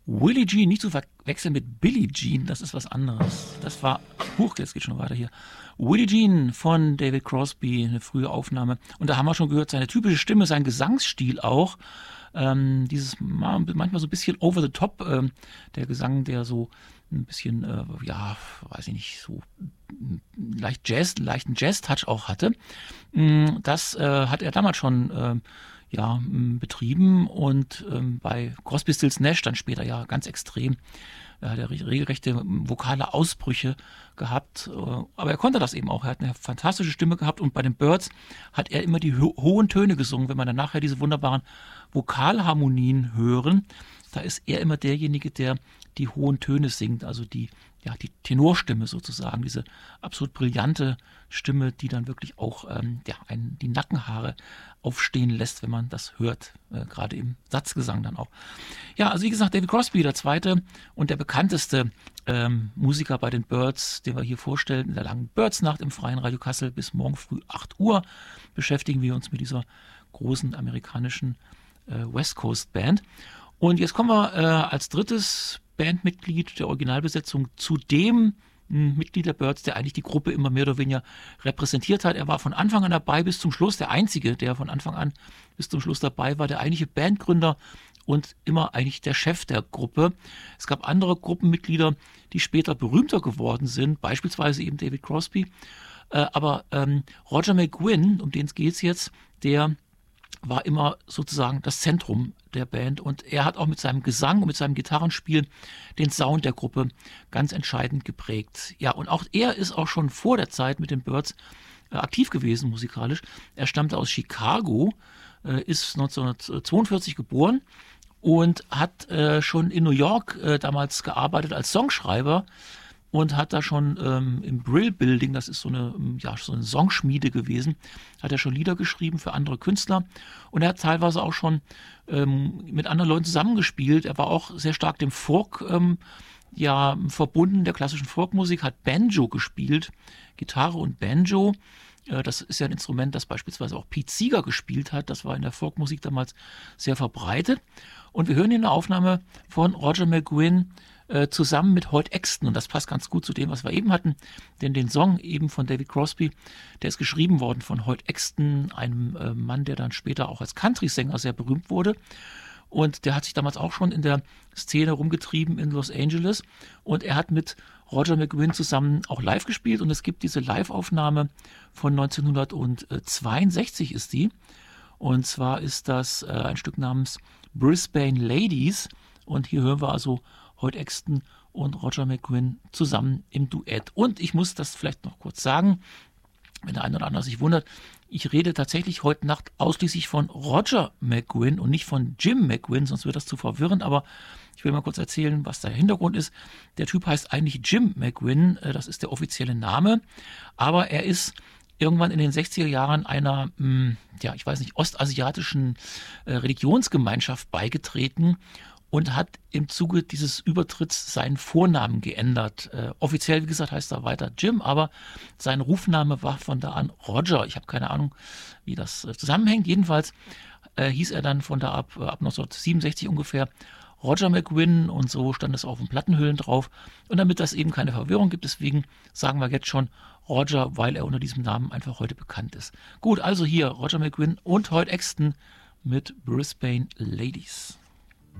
Willie Jean, nicht zu verwechseln mit Billie Jean, das ist was anderes. Das war, jetzt geht schon weiter hier. Willie Jean von David Crosby, eine frühe Aufnahme. Und da haben wir schon gehört, seine typische Stimme, sein Gesangsstil auch. Dieses manchmal so ein bisschen over the top, der Gesang, der so ein bisschen, weiß ich nicht, so leichten Jazz-Touch auch hatte. Das hat er damals schon betrieben und bei Crosby, Stills, Nash dann später ja ganz extrem. Er hat ja regelrechte vokale Ausbrüche gehabt, aber er konnte das eben auch. Er hat eine fantastische Stimme gehabt und bei den Byrds hat er immer die hohen Töne gesungen. Wenn man dann nachher diese wunderbaren Vokalharmonien hören, da ist er immer derjenige, der die hohen Töne singt, also die Tenorstimme sozusagen, diese absolut brillante Stimme, die dann wirklich auch die Nackenhaare aufstehen lässt, wenn man das hört, gerade im Satzgesang dann auch. Ja, also wie gesagt, David Crosby, der zweite und der bekannteste Musiker bei den Byrds, den wir hier vorstellen, in der langen Byrds-Nacht im Freien Radio Kassel bis morgen früh 8 Uhr beschäftigen wir uns mit dieser großen amerikanischen West Coast Band. Und jetzt kommen wir als drittes Bandmitglied der Originalbesetzung zu dem Mitglied der Byrds, der eigentlich die Gruppe immer mehr oder weniger repräsentiert hat. Er war von Anfang an dabei bis zum Schluss, der Einzige, der von Anfang an bis zum Schluss dabei war, der eigentliche Bandgründer und immer eigentlich der Chef der Gruppe. Es gab andere Gruppenmitglieder, die später berühmter geworden sind, beispielsweise eben David Crosby. Aber Roger McGuinn, um den es geht jetzt, der war immer sozusagen das Zentrum der Band und er hat auch mit seinem Gesang und mit seinem Gitarrenspiel den Sound der Gruppe ganz entscheidend geprägt. Ja, und auch er ist auch schon vor der Zeit mit den Byrds aktiv gewesen musikalisch. Er stammte aus Chicago, ist 1942 geboren und hat schon in New York damals gearbeitet als Songschreiber und hat da schon im Brill Building, das ist so eine Songschmiede gewesen, hat er schon Lieder geschrieben für andere Künstler und er hat teilweise auch schon mit anderen Leuten zusammengespielt. Er war auch sehr stark dem Folk verbunden, der klassischen Folkmusik, hat Banjo gespielt, Gitarre und Banjo. Das ist ja ein Instrument, das beispielsweise auch Pete Seeger gespielt hat. Das war in der Folkmusik damals sehr verbreitet. Und wir hören hier eine Aufnahme von Roger McGuinn zusammen mit Hoyt Axton. Und das passt ganz gut zu dem, was wir eben hatten. Denn den Song eben von David Crosby, der ist geschrieben worden von Hoyt Axton, einem Mann, der dann später auch als Country-Sänger sehr berühmt wurde. Und der hat sich damals auch schon in der Szene rumgetrieben in Los Angeles. Und er hat mit Roger McGuinn zusammen auch live gespielt. Und es gibt diese Live-Aufnahme von 1962 ist die. Und zwar ist das ein Stück namens Brisbane Ladies. Und hier hören wir also Hoyt Axton und Roger McGuinn zusammen im Duett. Und ich muss das vielleicht noch kurz sagen, wenn der eine oder andere sich wundert, ich rede tatsächlich heute Nacht ausschließlich von Roger McGuinn und nicht von Jim McGuinn, sonst wird das zu verwirrend, aber ich will mal kurz erzählen, was der Hintergrund ist. Der Typ heißt eigentlich Jim McGuinn, das ist der offizielle Name, aber er ist irgendwann in den 60er Jahren einer, ostasiatischen Religionsgemeinschaft beigetreten und hat im Zuge dieses Übertritts seinen Vornamen geändert. Offiziell, wie gesagt, heißt er weiter Jim, aber sein Rufname war von da an Roger. Ich habe keine Ahnung, wie das zusammenhängt. Jedenfalls hieß er dann von da ab 1967 ungefähr Roger McGuinn und so stand es auf den Plattenhüllen drauf. Und damit das eben keine Verwirrung gibt, deswegen sagen wir jetzt schon Roger, weil er unter diesem Namen einfach heute bekannt ist. Gut, also hier Roger McGuinn und Hoyt Axton mit Brisbane Ladies.